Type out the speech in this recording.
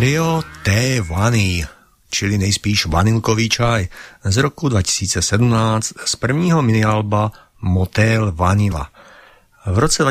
Trio Té Vany, čili nejspíš vanilkový čaj, z roku 2017 z prvního minialba Motel Vanilla. V roce